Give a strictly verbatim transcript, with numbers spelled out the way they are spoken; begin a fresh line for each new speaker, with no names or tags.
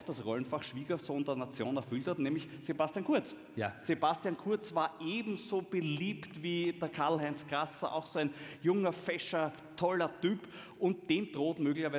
das Rollenfach Schwiegersohn der Nation erfüllt hat, nämlich Sebastian Kurz.
Ja.
Sebastian Kurz war ebenso beliebt wie der Karl-Heinz Grasser, auch so ein junger, fescher, toller Typ, und dem droht möglicherweise